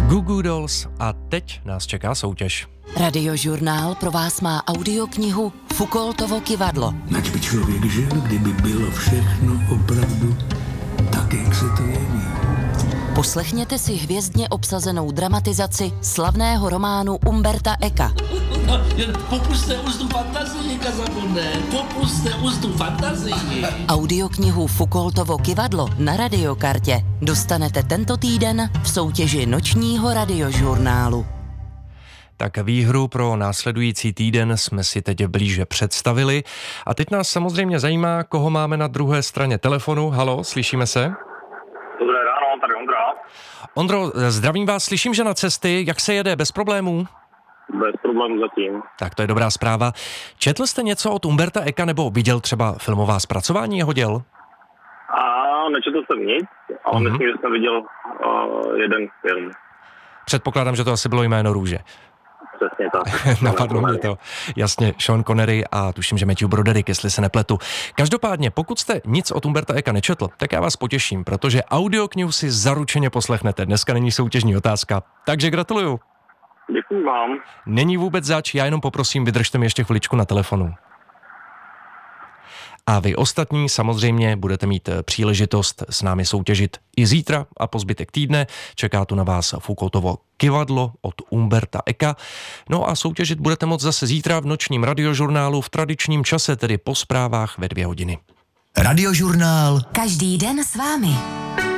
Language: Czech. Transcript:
Goo Goo Dolls a teď nás čeká soutěž. Radiožurnál pro vás má audioknihu Foucaultovo kyvadlo. Nač by člověk žil, kdyby bylo všechno opravdu tak, jak se to jeví. Poslechněte si hvězdně obsazenou dramatizaci slavného románu Umberta Ecka. Popuste už tu fantazii, Kazabonde, popuste už tu fantazii. Audioknihu Foucaultovo kyvadlo na radiokartě dostanete tento týden v soutěži nočního radiožurnálu. Tak výhru pro následující týden jsme si teď blíže představili. A teď nás samozřejmě zajímá, koho máme na druhé straně telefonu. Haló, slyšíme se? Dobré ráno, tady Ondra. Ondro, zdravím vás, slyším, že na cesty. Jak se jede, bez problémů? Bez problémů zatím. Tak to je dobrá zpráva. Četl jste něco od Umberta Ecka nebo viděl třeba filmová zpracování jeho děl? A nečetl jsem nic, ale myslím, že jsem viděl jeden film. Předpokládám, že to asi bylo Jméno růže. Přesně tak. Napadlo mě to. Jasně, Sean Connery a tuším, že Matthew Broderick, jestli se nepletu. Každopádně, pokud jste nic od Umberta Ecka nečetl, tak já vás potěším, protože audioknihu si zaručeně poslechnete. Dneska není soutěžní otázka, takže gratuluju. Děkuji vám. Není vůbec zač, já jenom poprosím, vydržte mi ještě chviličku na telefonu. A vy ostatní samozřejmě budete mít příležitost s námi soutěžit i zítra a po zbytek týdne. Čeká tu na vás Foucaultovo kyvadlo od Umberta Ecka. No a soutěžit budete moct zase zítra v nočním radiožurnálu v tradičním čase, tedy po zprávách ve 2 hodiny. Radiožurnál. Každý den s vámi.